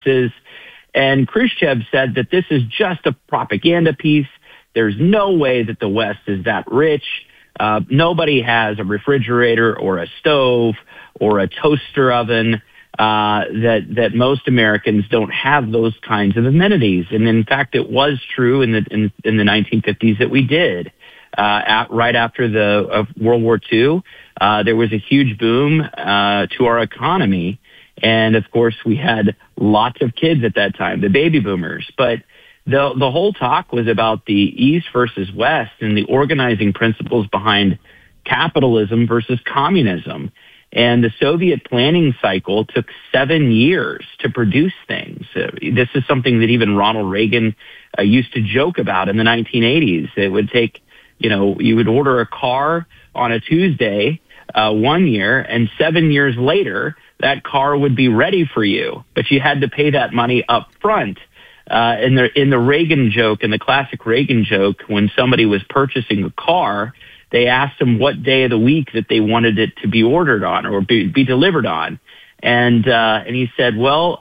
taxes. And Khrushchev said that this is just a propaganda piece. There's no way that the West is that rich. Nobody has a refrigerator or a stove or a toaster oven. That most Americans don't have those kinds of amenities. And in fact, it was true in the 1950s that we did. Right after the World War II, there was a huge boom to our economy. And of course, we had lots of kids at that time, the baby boomers. But the whole talk was about the East versus West and the organizing principles behind capitalism versus communism. And the Soviet planning cycle took 7 years to produce things. This is something that even Ronald Reagan used to joke about in the 1980s. It would take, you would order a car on a Tuesday 1 year, and 7 years later, that car would be ready for you. But you had to pay that money up front. In the Reagan joke, in the classic Reagan joke, when somebody was purchasing a car, they asked him what day of the week that they wanted it to be ordered on or be delivered on. And he said, well,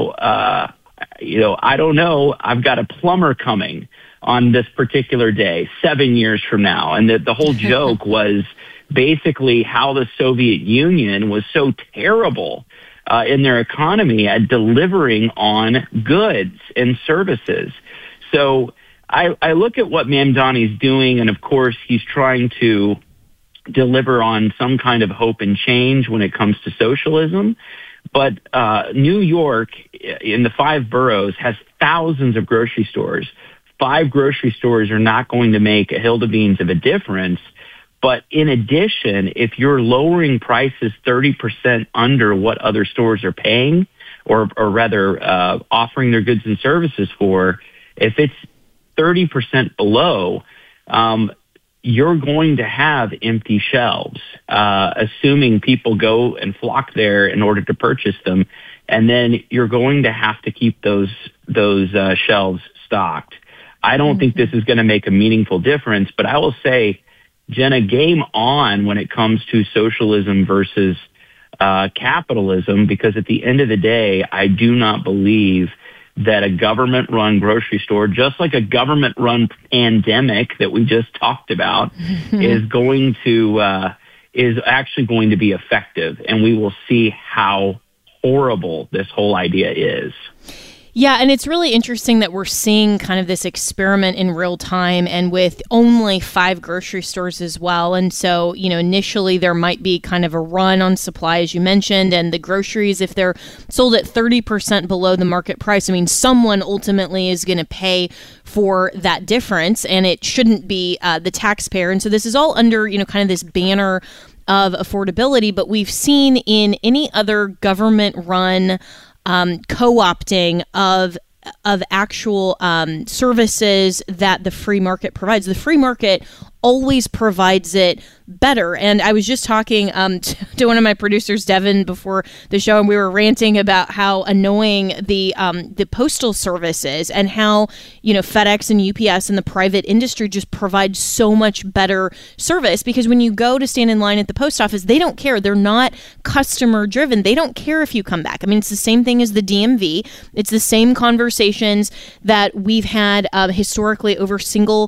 I don't know. I've got a plumber coming on this particular day, 7 years from now. And the whole joke was basically how the Soviet Union was so terrible in their economy at delivering on goods and services. So I look at what Mamdani's doing, and of course, he's trying to deliver on some kind of hope and change when it comes to socialism. But New York, in the 5 boroughs, has thousands of grocery stores. 5 grocery stores are not going to make a hill of beans of a difference. But in addition, if you're lowering prices 30% under what other stores are paying, or rather offering their goods and services for, if it's 30% below, you're going to have empty shelves, assuming people go and flock there in order to purchase them. And then you're going to have to keep those shelves stocked. I don't think this is going to make a meaningful difference, but I will say, Jenna, game on when it comes to socialism versus capitalism, because at the end of the day, I do not believe that a government-run grocery store, just like a government-run pandemic that we just talked about, is actually going to be effective, and we will see how horrible this whole idea is. Yeah, and it's really interesting that we're seeing kind of this experiment in real time and with only 5 grocery stores as well. And so, initially there might be kind of a run on supply, as you mentioned, and the groceries, if they're sold at 30% below the market price, someone ultimately is going to pay for that difference, and it shouldn't be the taxpayer. And so this is all under, kind of this banner of affordability, but we've seen in any other government-run co-opting of actual services that the free market provides. The free market always provides it better. And I was just talking to one of my producers, Devin, before the show, and we were ranting about how annoying the postal service is, and how FedEx and UPS and the private industry just provide so much better service. Because when you go to stand in line at the post office, they don't care. They're not customer driven. They don't care if you come back. It's the same thing as the DMV. It's the same conversations that we've had historically over single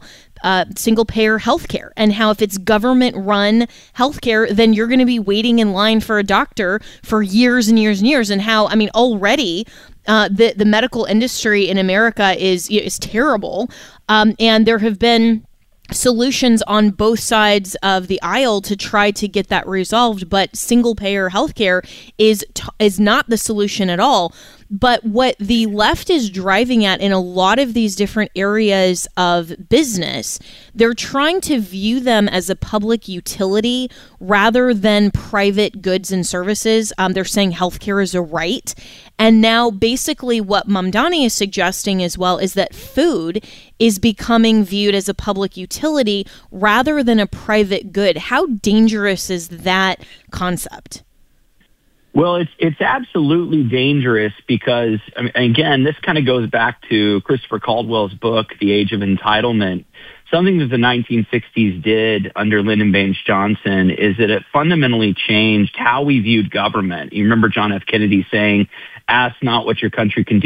payer healthcare, and how if it's government run healthcare, then you're going to be waiting in line for a doctor for years and years and years. And how, already the medical industry in America is terrible. And there have been solutions on both sides of the aisle to try to get that resolved, but single payer healthcare is not the solution at all. But what the left is driving at in a lot of these different areas of business, they're trying to view them as a public utility rather than private goods and services. They're saying healthcare is a right. And now basically what Mamdani is suggesting as well is that food is becoming viewed as a public utility rather than a private good. How dangerous is that concept? Well, it's absolutely dangerous because, again, this kind of goes back to Christopher Caldwell's book, The Age of Entitlement. Something that the 1960s did under Lyndon Baines Johnson is that it fundamentally changed how we viewed government. You remember John F. Kennedy saying, ask not what your country can do